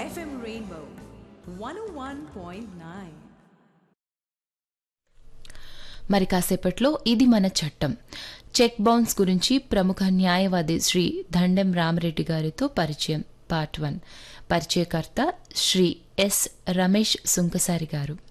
FM Rainbow 101.9. మరి కాసేపట్లో ఇది మన చట్టం చెక్ బౌన్స్ గురించి ప్రముఖ న్యాయవాది శ్రీ దండెం రామరెడ్డి గారితో పరిచయం పార్ట్ 1 పరిచయకర్త శ్రీ ఎస్ రమేష్ సుంకసారి గారు.